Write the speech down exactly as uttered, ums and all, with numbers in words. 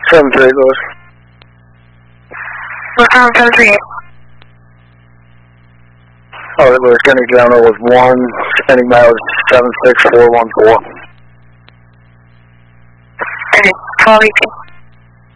seven three, Lewis. What's on seven three eight? Alright, Lewis, getting ground over with one, spending miles seven six four one four. Okay, twelve eighteen.